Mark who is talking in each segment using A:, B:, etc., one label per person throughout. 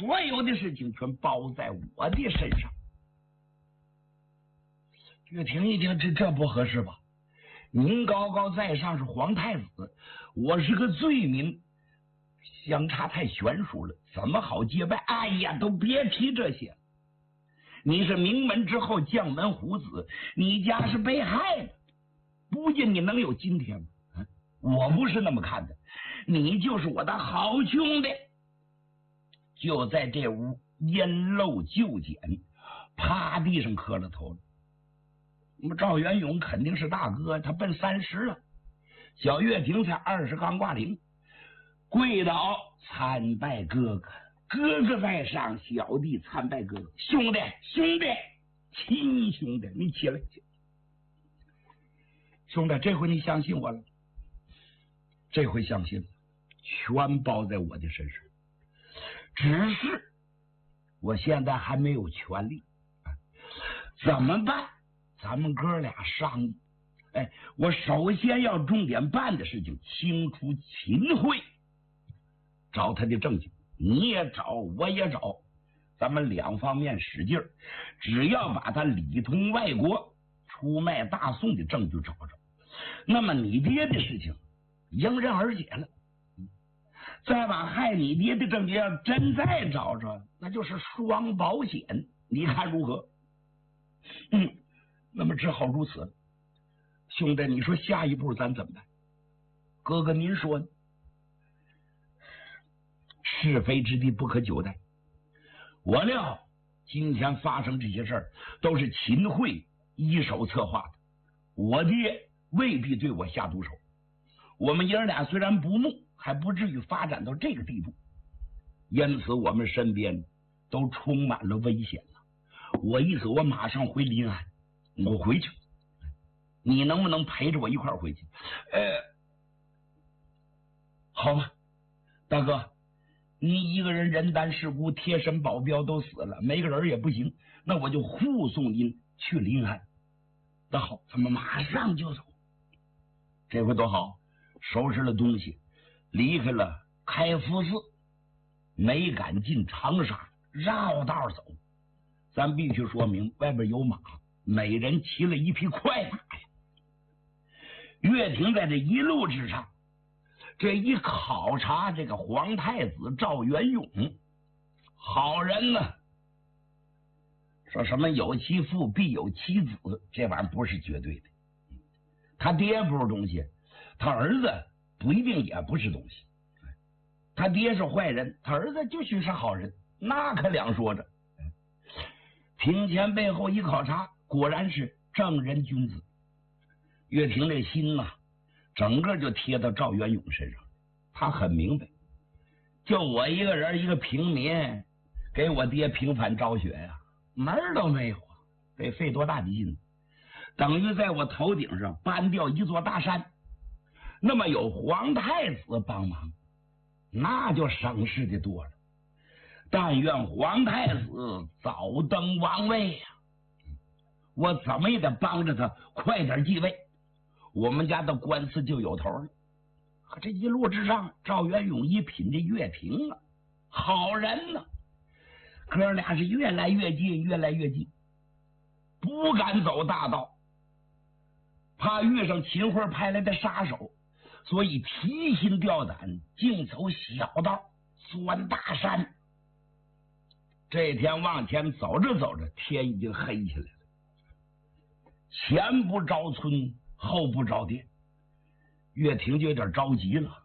A: 所有的事情全包在我的身上。岳霆一听，这不合适吧？您高高在上是皇太子，我是个罪民，相差太悬殊了，怎么好结拜？哎呀，都别提这些。你是名门之后将门虎子，你家是被害的，不信你能有今天吗？我不是那么看的，你就是我的好兄弟。就在这屋烟漏就简，趴地上磕了头了。那么赵元勇肯定是大哥，他奔30了，小岳霆才20刚挂零，跪倒参拜哥哥，哥哥在上，小弟参拜哥哥，兄弟亲兄弟，你起来，兄弟，这回你相信我了？这回相信了，全包在我的身上。只是我现在还没有权利，怎么办？咱们哥俩商议。我首先要重点办的事情，清除秦桧，找他的证据，你也找，我也找，咱们两方面使劲儿，只要把他里通外国、出卖大宋的证据找着，那么你爹的事情迎刃而解了。再把害你爹的证据要真再找着，那就是双保险，你看如何？那么只好如此。兄弟，你说下一步咱怎么办？哥哥您说呢？是非之地不可久待，我料今天发生这些事儿都是秦桧一手策划的，我爹未必对我下毒手。我们爷儿俩虽然不睦，还不至于发展到这个地步，因此我们身边都充满了危险了。我一走，我马上回临安，我回去，你能不能陪着我一块儿回去？好吧，大哥，你一个人人单势孤，贴身保镖都死了，没个人也不行，那我就护送您去临安。那好，咱们马上就走。这回多好，收拾了东西，离开了开福寺，没敢进长沙，绕道走。咱必须说明，外边有马，每人骑了一匹快马呀。岳霆在这一路之上，这一考察这个皇太子赵元勇，好人呢，说什么有其父必有其子，这玩意儿不是绝对的。他爹不是东西，他儿子不一定也不是东西。他爹是坏人，他儿子就许是好人，那可两说着。庭前背后一考察，果然是正人君子。岳霆这心呐，整个就贴到赵元勇身上。他很明白，就我一个人，一个平民，给我爹平反昭雪呀，门儿都没有，得费多大的劲，等于在我头顶上搬掉一座大山。那么有皇太子帮忙，那就省事的多了。但愿皇太子早登王位呀！我怎么也得帮着他快点继位，我们家的官司就有头了。可这一路之上，赵元勇一品这岳霆啊，好人呢，哥俩是越来越近，越来越近，不敢走大道，怕遇上秦桧派来的杀手，所以提心吊胆，净走小道，钻大山。这天往前走着走着，天已经黑起来了，前不着村，后不着店，岳霆就有点着急了。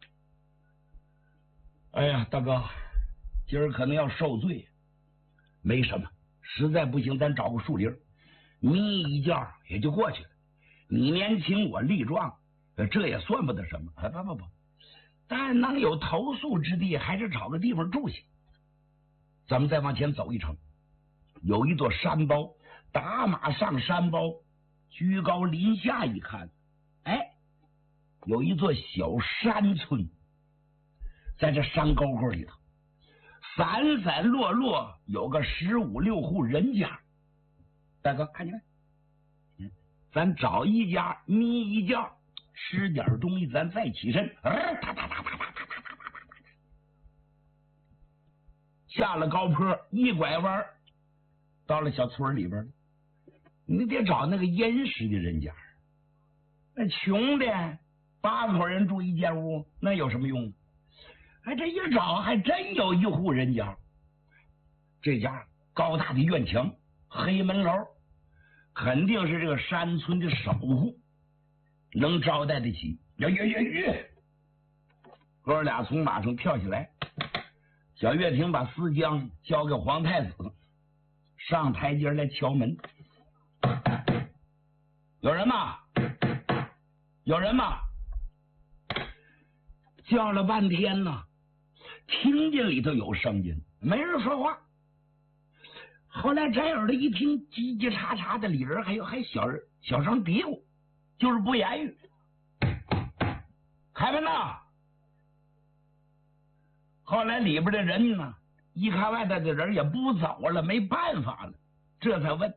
A: 哎呀，大哥，今儿可能要受罪。没什么，实在不行咱找个树林眯一觉也就过去了。你年轻我力壮，这也算不得什么。不，但能有投宿之地，还是找个地方住下。咱们再往前走一程，有一座山包，打马上山包，居高临下一看，有一座小山村，在这山沟沟里头，散散落落有个15、16户人家。大哥，看见没？咱找一家眯一觉，吃点东西，咱再起身。 下了高坡，一拐弯到了小村里边，你得找那个殷实的人家。那穷的8口人住一间屋，那有什么用？哎，这一找还真有一户人家，这家高大的院墙，黑门楼，肯定是这个山村的首户，能招待得起。哥俩从马上跳下来，小岳霆把丝浆交给皇太子，上台阶来敲门。有人吗？有人吗？叫了半天呢，听见里头有声音，没人说话。后来摘耳的一听，叽叽喳喳的，里边还小声嘀咕，就是不言语。开门呐！后来里边的人呢，一看外头的人也不走了，没办法了，这才问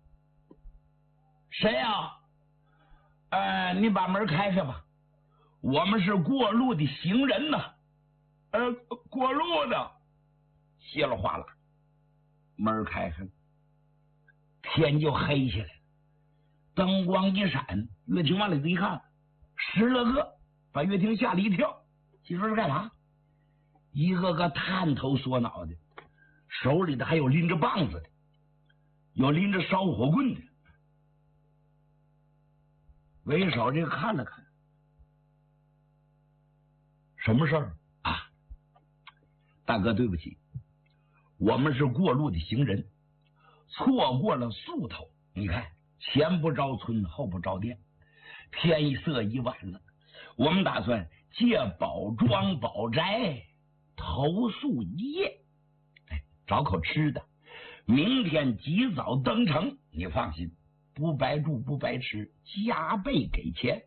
A: 谁呀？你把门开开吧，我们是过路的行人呐。过路的，稀里哗啦，门开开了，天就黑下来了，灯光一闪，岳霆往里头一看，10来个，把岳霆吓了一跳。你说是干啥？一个个探头缩脑的，手里的还有拎着棒子的，有拎着烧火棍的。为首这个看了看，什么事儿啊？大哥，对不起，我们是过路的行人，错过了宿头。你看，前不着村后不着店，天色已晚了，我们打算借宝庄宝宅投宿一夜，找口吃的，明天及早登城。你放心，不白住不白吃，加倍给钱。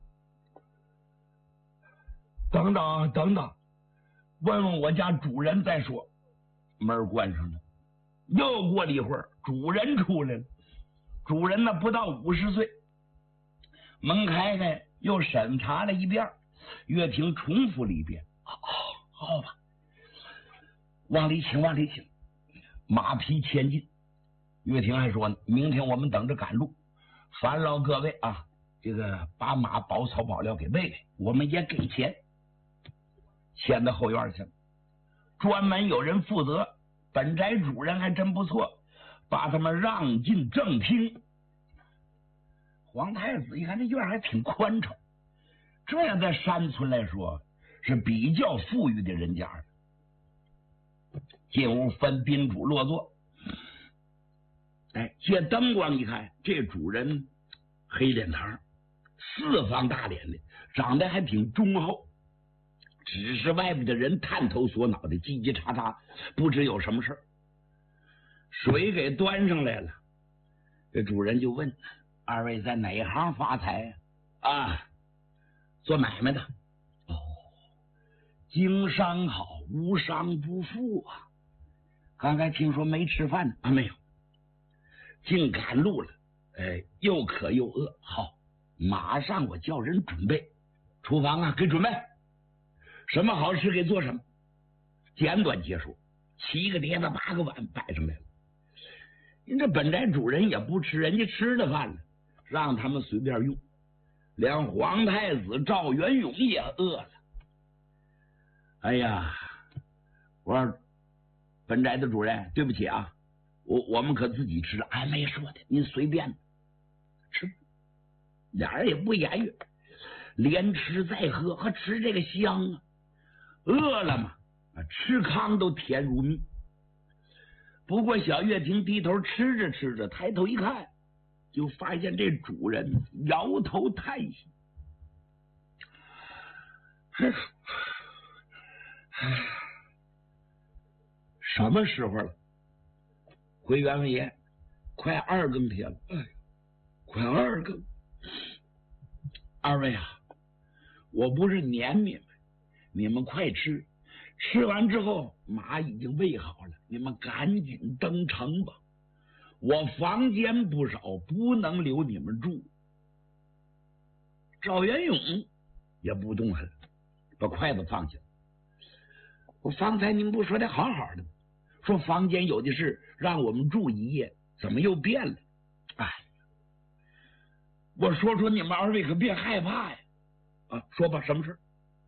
A: 等等，问问我家主人再说。门关上了，又过了一会儿，主人出来了。主人呢不到50岁，门开开，又审查了一遍。岳霆重复了一遍：好吧，往里请，往里请。马匹前进。岳霆还说呢，明天我们等着赶路，烦劳各位啊，这个把马保草保料给喂给，我们也给钱。牵到后院去了，专门有人负责。本宅主人还真不错，把他们让进正厅。皇太子一看这院还挺宽敞，这样在山村来说是比较富裕的人家。进屋分宾主落座。借灯光一看，这主人黑脸膛，4方大脸的，长得还挺忠厚，只是外面的人探头缩脑的，叽叽喳喳，不知有什么事。水给端上来了，这主人就问：二位在哪行发财啊？做买卖的。经商好，无商不富啊。刚才听说没吃饭呢？没有，净赶路了。又渴又饿。好，马上我叫人准备，厨房啊给准备，什么好吃给做什么。简短结束，7个碟子8个碗摆上来了。人这本宅主人也不吃人家吃的饭了，让他们随便用。连皇太子赵元永也饿了。哎呀，我说本宅的主人，对不起啊，我们可自己吃。没说的，您随便吃。俩人也不言语，连吃再喝，还吃这个香啊。饿了嘛，吃糠都甜如蜜。不过小岳霆低头吃着吃着，抬头一看，就发现这主人摇头叹息。什么时候了？回原位爷，快2更天了。快2更。二位啊，我不是撵你们，你们快吃，吃完之后马已经喂好了，你们赶紧登城吧。我房间不少，不能留你们住。赵元永也不动弹，把筷子放下。我方才您不说的好好的， 说房间有的是，让我们住一夜，怎么又变了？哎，我说你们二位可别害怕呀！啊，说吧，什么事？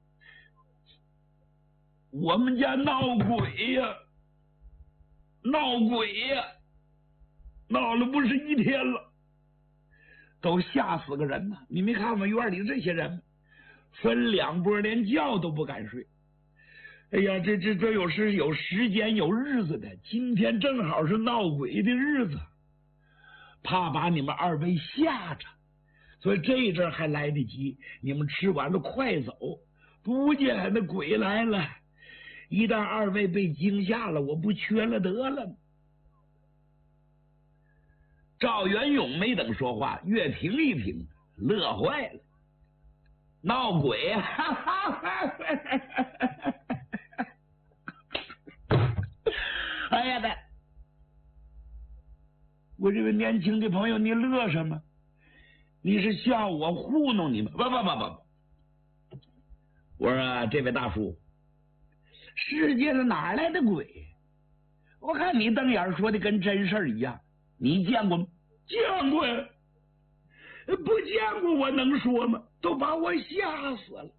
A: 我们家闹鬼呀，闹鬼呀，闹了不是一天了，都吓死个人呢！你没看我们院里这些人吗？分两拨，连觉都不敢睡。哎呀，这有时有时间有日子的，今天正好是闹鬼的日子，怕把你们二位吓着，所以这一阵还来得及。你们吃完了快走，不见那鬼来了。一旦二位被惊吓了，我不缺了得了吗？赵元勇没等说话，岳平一平乐坏了，闹鬼啊！哎呀的！我这位年轻的朋友，你乐什么？你是笑我糊弄你们？不！我说这位大叔，世界上哪来的鬼？我看你瞪眼说的跟真事儿一样，你见过吗？见过呀，不见过我能说吗？都把我吓死了。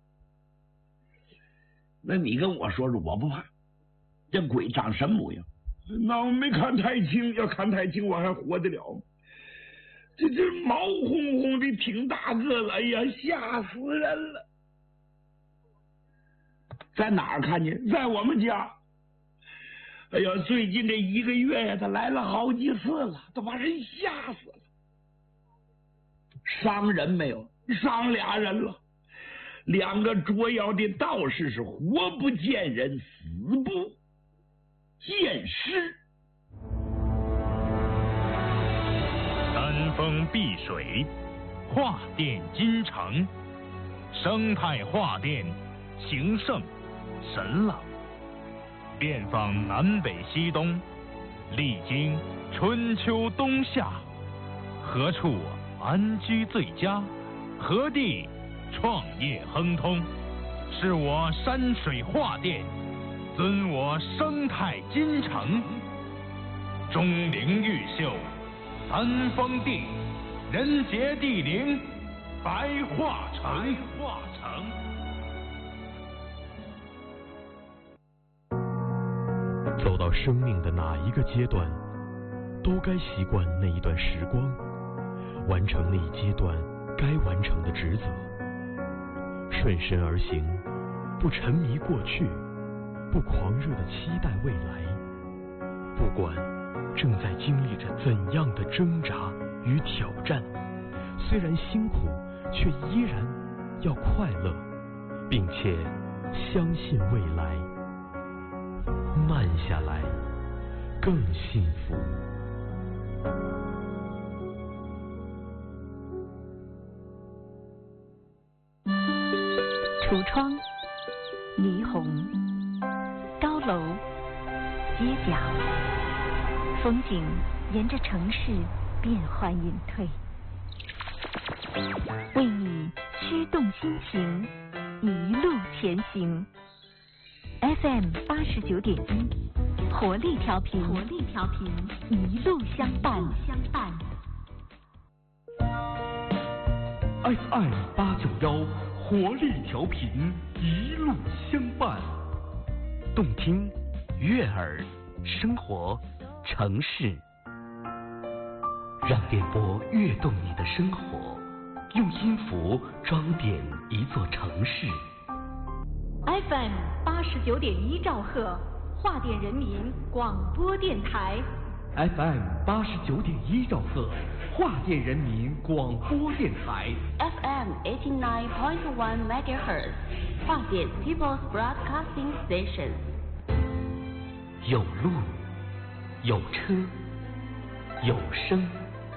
A: 那你跟我说说，我不怕。这鬼长什么模样？那我没看太清，要看太清我还活得了吗？这毛烘烘的，挺大个了，哎呀，吓死人了！在哪儿看见？在我们家。哎呀，最近这1个月呀，他来了好几次了，都把人吓死了。伤人没有？伤俩人了。2个捉妖的道士是活不见人，死不见尸。
B: 山峰碧水，画殿金城，生态画殿，情圣神朗，遍访南北西东，历经春秋冬夏，何处安居最佳？何地创业亨通？是我山水画殿，尊我生态金城，钟灵毓秀，三峰地，人杰地灵，白化城。
C: 走到生命的哪一个阶段，都该习惯那一段时光，完成那一阶段该完成的职责，顺身而行，不沉迷过去，不狂热地期待未来。不管正在经历着怎样的挣扎与挑战，虽然辛苦，却依然要快乐，并且相信未来。慢下来，更幸福。
D: 橱窗、霓虹、高楼、街角，风景沿着城市变幻隐退，为你驱动心情，一路前行。FM 89.1，活力调频，一路相伴。
E: FM 891，活力调频，一路相伴。
C: 动听、悦耳、生活、城市，让电波跃动你的生活，用音符装点一座城市。
D: FM 89.1兆赫，华电人民广播电台。
E: FM 89.1兆赫，华电人民广播电台。
F: FM 89.1 MHz， 华电 People's Broadcasting Station。
C: 有路，有车，有声。